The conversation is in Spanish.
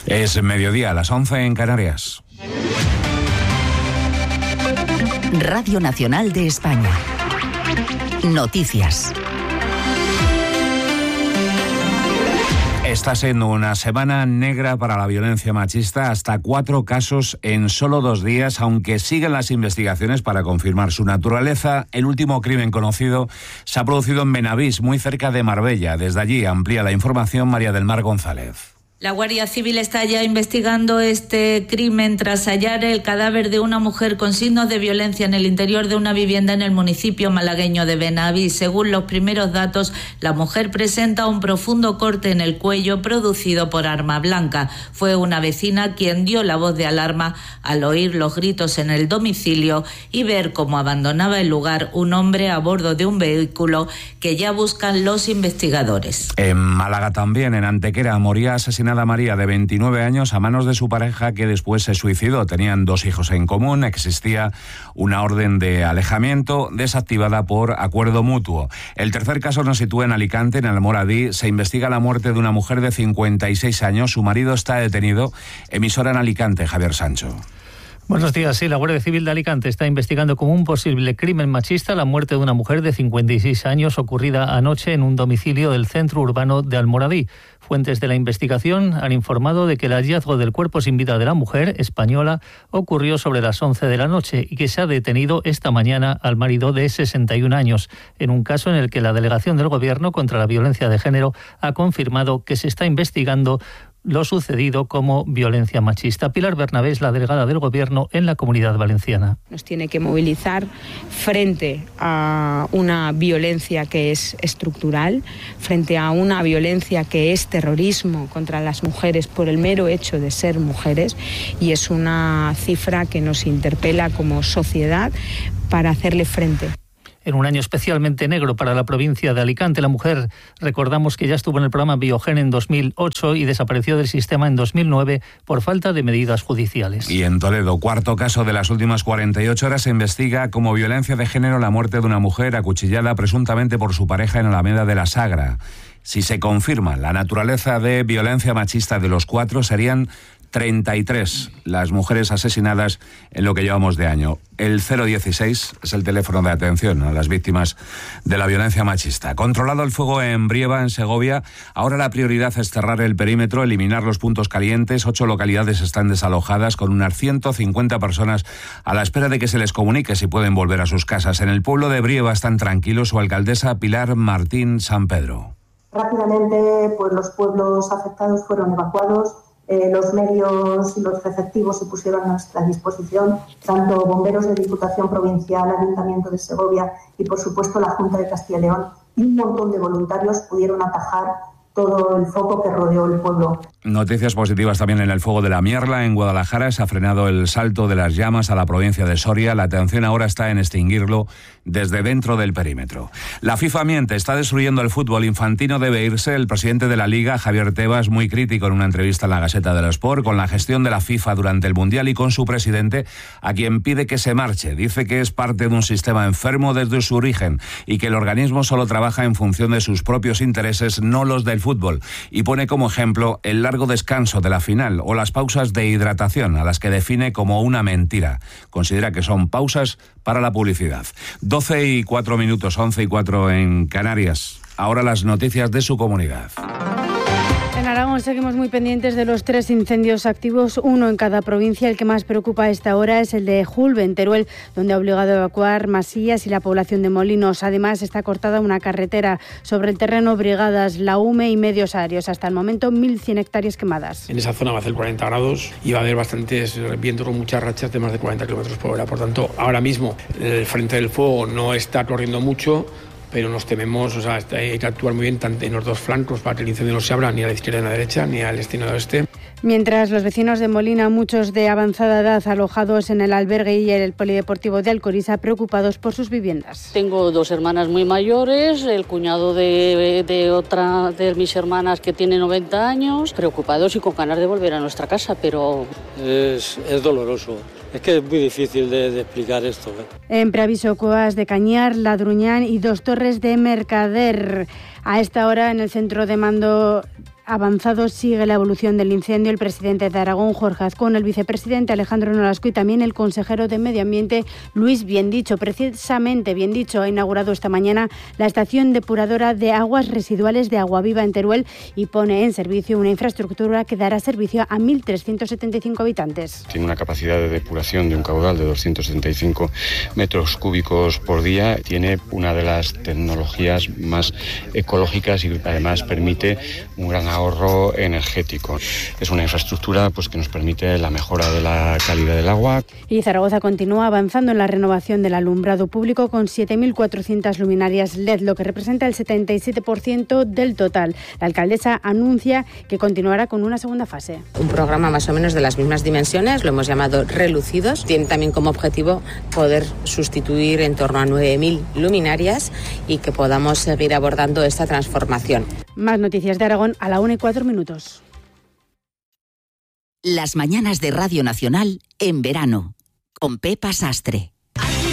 Es mediodía, a las 11 en Canarias. Radio Nacional de España. Noticias. Está siendo una semana negra para la violencia machista, hasta 4 casos en solo 2 días, aunque siguen las investigaciones para confirmar su naturaleza. El último crimen conocido se ha producido en Benavís, muy cerca de Marbella. Desde allí amplía la información María del Mar González. La Guardia Civil está ya investigando este crimen tras hallar el cadáver de una mujer con signos de violencia en el interior de una vivienda en el municipio malagueño de Benavís. Según los primeros datos, la mujer presenta un profundo corte en el cuello producido por arma blanca. Fue una vecina quien dio la voz de alarma al oír los gritos en el domicilio y ver cómo abandonaba el lugar un hombre a bordo de un vehículo que ya buscan los investigadores. En Málaga también, en Antequera, moría asesinada María, de 29 años, a manos de su pareja, que después se suicidó. Tenían 2 hijos en común, existía una orden de alejamiento desactivada por acuerdo mutuo. El tercer caso nos sitúa en Alicante, en Almoradí. Se investiga la muerte de una mujer de 56 años. Su marido está detenido. Emisora en Alicante, Javier Sancho. Buenos días. Sí, la Guardia Civil de Alicante está investigando como un posible crimen machista la muerte de una mujer de 56 años ocurrida anoche en un domicilio del centro urbano de Almoradí. Fuentes de la investigación han informado de que el hallazgo del cuerpo sin vida de la mujer española ocurrió sobre las 11 de la noche y que se ha detenido esta mañana al marido de 61 años, en un caso en el que la Delegación del Gobierno contra la Violencia de Género ha confirmado que se está investigando lo sucedido como violencia machista. Pilar Bernabé es la delegada del Gobierno en la Comunidad Valenciana. Nos tiene que movilizar frente a una violencia que es estructural, frente a una violencia que es terrorismo contra las mujeres por el mero hecho de ser mujeres, y es una cifra que nos interpela como sociedad para hacerle frente. En un año especialmente negro para la provincia de Alicante, la mujer, recordamos que ya estuvo en el programa Biogen en 2008 y desapareció del sistema en 2009 por falta de medidas judiciales. Y en Toledo, cuarto caso de las últimas 48 horas, se investiga como violencia de género la muerte de una mujer acuchillada presuntamente por su pareja en Alameda de la Sagra. Si se confirma la naturaleza de violencia machista de los 4, serían 33 las mujeres asesinadas en lo que llevamos de año. El 016 es el teléfono de atención a las víctimas de la violencia machista. Controlado el fuego en Brieva, en Segovia, ahora la prioridad es cerrar el perímetro, eliminar los puntos calientes. 8 localidades están desalojadas, con unas 150 personas a la espera de que se les comunique si pueden volver a sus casas. En el pueblo de Brieva están tranquilos. Su alcaldesa, Pilar Martín San Pedro. Rápidamente, pues los pueblos afectados fueron evacuados. Los medios y los efectivos se pusieron a nuestra disposición, tanto bomberos de Diputación Provincial, Ayuntamiento de Segovia y, por supuesto, la Junta de Castilla y León, y un montón de voluntarios pudieron atajar todo el foco que rodeó el pueblo. Noticias positivas también en el fuego de la Mierla. En Guadalajara se ha frenado el salto de las llamas a la provincia de Soria. La atención ahora está en extinguirlo desde dentro del perímetro. La FIFA miente, está destruyendo el fútbol. Infantino debe irse. El presidente de la Liga, Javier Tebas, muy crítico en una entrevista en la Gaceta del Sport con la gestión de la FIFA durante el Mundial y con su presidente, a quien pide que se marche. Dice que es parte de un sistema enfermo desde su origen y que el organismo solo trabaja en función de sus propios intereses, no los del fútbol. Y pone como ejemplo el largo descanso de la final o las pausas de hidratación, a las que define como una mentira. Considera que son pausas para la publicidad. 12:04, 11:04 en Canarias. Ahora las noticias de su comunidad. En Aragón seguimos muy pendientes de los 3 incendios activos, uno en cada provincia. El que más preocupa a esta hora es el de Julbe, en Teruel, donde ha obligado a evacuar Masillas y la población de Molinos. Además, está cortada una carretera. Sobre el terreno, brigadas La Ume y Medios Aéreos. Hasta el momento, 1.100 hectáreas quemadas. En esa zona va a hacer 40 grados y va a haber bastantes vientos con muchas rachas de más de 40 kilómetros por hora. Por tanto, ahora mismo el frente del fuego no está corriendo mucho, pero nos tememos, hay que actuar muy bien tanto en los 2 flancos para que el incendio no se abra ni a la izquierda ni a la derecha, ni al este ni al oeste. Mientras los vecinos de Molina, muchos de avanzada edad, alojados en el albergue y el polideportivo de Alcoriza, preocupados por sus viviendas. Tengo 2 hermanas muy mayores, el cuñado de otra de mis hermanas que tiene 90 años, preocupados y con ganas de volver a nuestra casa, pero... Es doloroso. Es que es muy difícil de explicar esto. En preaviso, Coas de Cañar, Ladruñán y 2 torres de Mercader. A esta hora, en el centro de mando avanzado sigue la evolución del incendio. El presidente de Aragón, Jorge Azcón, el vicepresidente Alejandro Nolasco y también el consejero de Medio Ambiente, Luis Biendicho. Precisamente Biendicho ha inaugurado esta mañana la estación depuradora de aguas residuales de Aguaviva en Teruel y pone en servicio una infraestructura que dará servicio a 1.375 habitantes. Tiene una capacidad de depuración de un caudal de 275 metros cúbicos por día. Tiene una de las tecnologías más ecológicas y además permite un gran ahorro energético. Es una infraestructura que nos permite la mejora de la calidad del agua. Y Zaragoza continúa avanzando en la renovación del alumbrado público con 7.400 luminarias LED, lo que representa el 77% del total. La alcaldesa anuncia que continuará con una segunda fase. Un programa más o menos de las mismas dimensiones, lo hemos llamado Relucidos. Tiene también como objetivo poder sustituir en torno a 9.000 luminarias y que podamos seguir abordando esta transformación. Más noticias de Aragón a la 1:04. Las mañanas de Radio Nacional en verano, con Pepa Sastre.